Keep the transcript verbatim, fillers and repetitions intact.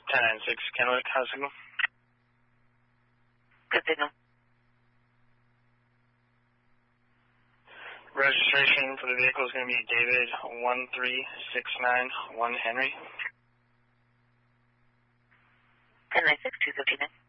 ten nine six, Kennewick, how's it go? Good signal. Registration for the vehicle is going to be David one three six nine one Henry. ten nine six, two fifty-nine.